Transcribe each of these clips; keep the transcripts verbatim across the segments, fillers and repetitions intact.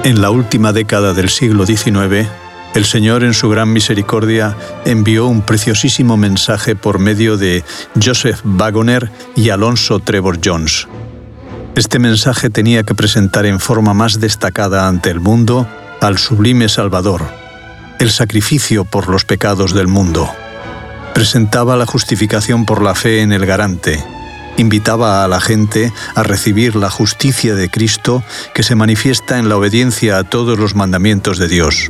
En la última década del siglo diecinueve, el Señor en su gran misericordia envió un preciosísimo mensaje por medio de Joseph Wagoner y Alonso Trevor Jones. Este mensaje tenía que presentar en forma más destacada ante el mundo al sublime Salvador, el sacrificio por los pecados del mundo. Presentaba la justificación por la fe en el garante. Invitaba a la gente a recibir la justicia de Cristo que se manifiesta en la obediencia a todos los mandamientos de Dios.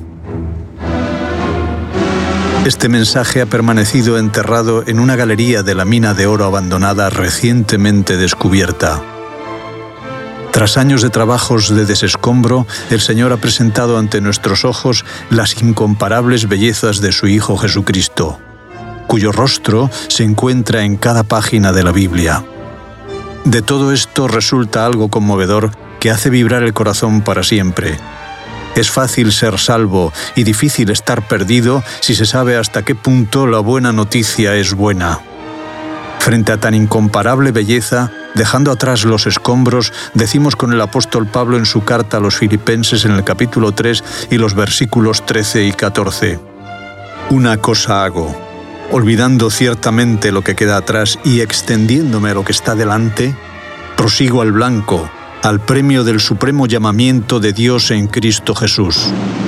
Este mensaje ha permanecido enterrado en una galería de la mina de oro abandonada recientemente descubierta. Tras años de trabajos de desescombro, el Señor ha presentado ante nuestros ojos las incomparables bellezas de su Hijo Jesucristo, cuyo rostro se encuentra en cada página de la Biblia. De todo esto resulta algo conmovedor que hace vibrar el corazón para siempre. Es fácil ser salvo y difícil estar perdido si se sabe hasta qué punto la buena noticia es buena. Frente a tan incomparable belleza, dejando atrás los escombros, decimos con el apóstol Pablo en su carta a los Filipenses en el capítulo tres y los versículos trece y catorce. Una cosa hago, olvidando ciertamente lo que queda atrás y extendiéndome a lo que está delante, prosigo al blanco, al premio del supremo llamamiento de Dios en Cristo Jesús.